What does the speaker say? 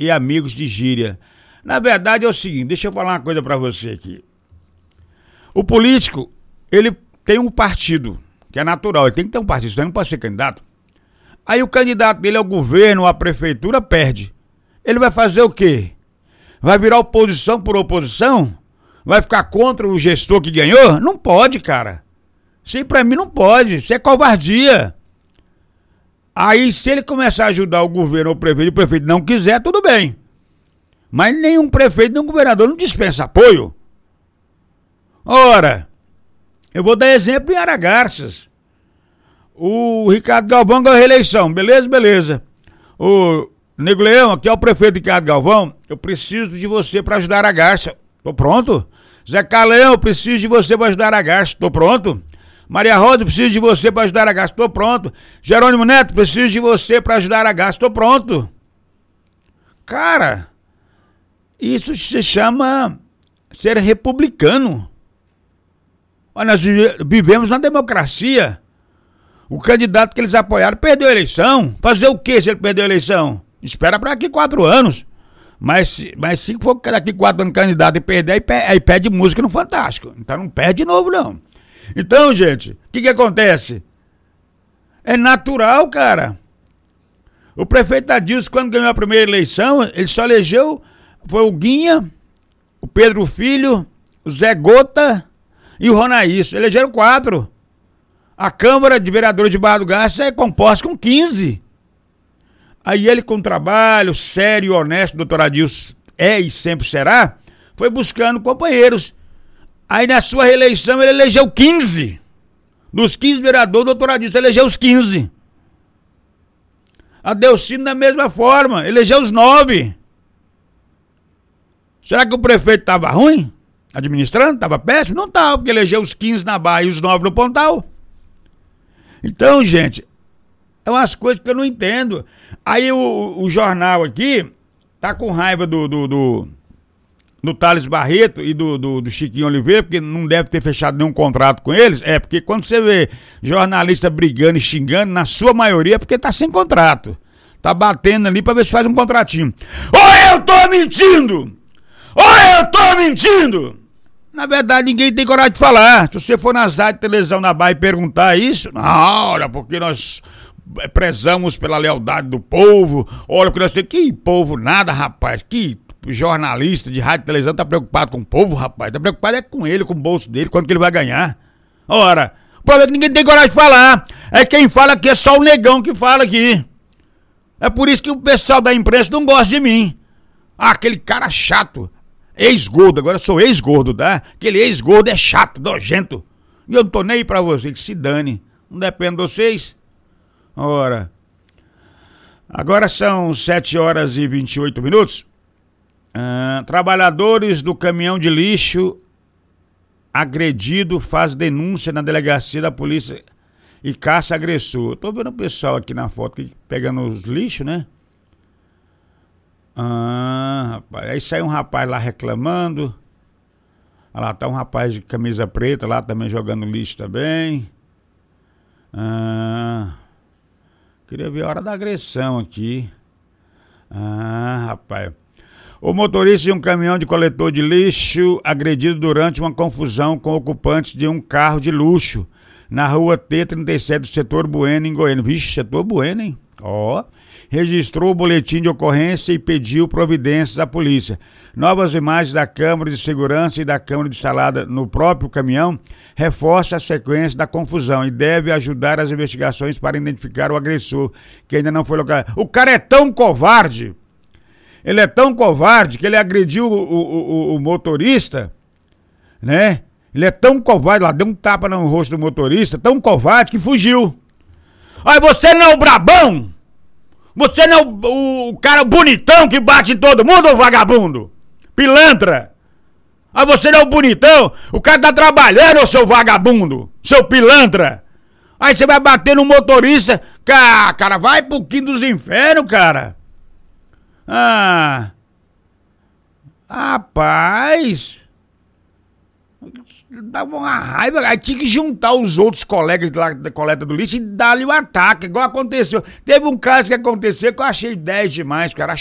e amigos de gíria. Na verdade é o seguinte, deixa eu falar uma coisa pra você aqui. O político, ele tem um partido, que é natural, ele tem que ter um partido, senão ele não pode ser candidato. Aí o candidato dele ao governo, à prefeitura, perde. Ele vai fazer o quê? Vai virar oposição por oposição? Vai ficar contra o gestor que ganhou? Não pode, cara. Isso aí pra mim não pode, isso é covardia. Aí se ele começar a ajudar o governo ou o prefeito não quiser, tudo bem. Mas nenhum prefeito, nenhum governador não dispensa apoio. Ora, eu vou dar exemplo em Aragarças. O Ricardo Galvão ganhou a reeleição, beleza. O Nego Leão, aqui é o prefeito Ricardo Galvão, eu preciso de você para ajudar Aragarças. Tô pronto. Zé Carleão, eu preciso de você para ajudar Aragarças. Tô pronto. Maria Rosa, eu preciso de você para ajudar Aragarças. Tô pronto. Jerônimo Neto, preciso de você para ajudar Aragarças. Tô pronto. Cara, isso se chama ser republicano. Nós vivemos na democracia. O candidato que eles apoiaram perdeu a eleição. Fazer o que se ele perdeu a eleição? Espera para daqui 4 anos. Mas se for daqui 4 anos candidato e perder, aí pede música no Fantástico. Então não perde de novo, não. Então, gente, o que acontece? É natural, cara. O prefeito Adilson, quando ganhou a primeira eleição, ele só elegeu, foi o Guinha, o Pedro Filho, o Zé Gota e o Ronaísso. Elegeram 4. A Câmara de Vereadores de Barra do Garça é composta com 15. Aí ele, com trabalho sério e honesto, o doutor Adilson é e sempre será, foi buscando companheiros. Aí na sua reeleição ele elegeu 15. Dos 15 vereadores, o doutor Adilson elegeu os 15. A Delcino da mesma forma, elegeu os 9. Será que o prefeito estava ruim? Administrando? Estava péssimo? Não estava, porque elegeu os 15 na Barra e os 9 no Pontal. Então, gente, é umas coisas que eu não entendo. Aí o jornal aqui tá com raiva do Thales Barreto e do Chiquinho Oliveira, porque não deve ter fechado nenhum contrato com eles. É, porque quando você vê jornalista brigando e xingando, na sua maioria é porque tá sem contrato. Tá batendo ali pra ver se faz um contratinho. Ou eu tô mentindo! Na verdade, ninguém tem coragem de falar. Se você for nas rádios de televisão na Bahia e perguntar isso, não, olha, porque nós prezamos pela lealdade do povo, olha, porque nós temos... Que povo nada, rapaz, que jornalista de rádio e televisão tá preocupado com o povo, rapaz, tá preocupado é com ele, com o bolso dele, quanto que ele vai ganhar. Ora, o problema é que ninguém tem coragem de falar, é quem fala aqui é só o negão que fala aqui. É por isso que o pessoal da imprensa não gosta de mim. Ah, aquele cara chato, ex-gordo, agora eu sou ex-gordo, tá? Aquele ex-gordo é chato, nojento. E eu não tô nem aí pra você, que se dane. Não depende de vocês. Ora, agora são 7h28. Trabalhadores do caminhão de lixo agredido faz denúncia na delegacia da polícia e caça agressor. Tô vendo o pessoal aqui na foto pegando os lixos, né? Rapaz, aí sai um rapaz lá reclamando. Olha lá, tá um rapaz de camisa preta lá também jogando lixo também. Queria ver a hora da agressão aqui. Rapaz. O motorista de um caminhão de coletor de lixo agredido durante uma confusão com ocupantes de um carro de luxo na rua T37 do setor Bueno, em Goiânia. Vixe, setor Bueno, hein? Registrou o boletim de ocorrência e pediu providências à polícia. Novas imagens da câmera de segurança e da câmera instalada no próprio caminhão reforçam a sequência da confusão e deve ajudar as investigações para identificar o agressor, que ainda não foi localizado. O cara é tão covarde, ele é tão covarde que ele agrediu o motorista, né? Ele é tão covarde, lá deu um tapa no rosto do motorista, tão covarde que fugiu. Aí você não é o brabão? Você não é o cara bonitão que bate em todo mundo, ô vagabundo? Pilantra! Aí você não é o bonitão? O cara tá trabalhando, ô seu vagabundo! Seu pilantra! Aí você vai bater no motorista, cara, vai pro quinto dos infernos, cara! Rapaz! Dava uma raiva, aí tinha que juntar os outros colegas lá da coleta do lixo e dar-lhe o ataque, igual aconteceu. Teve um caso que aconteceu que eu achei 10 demais, cara.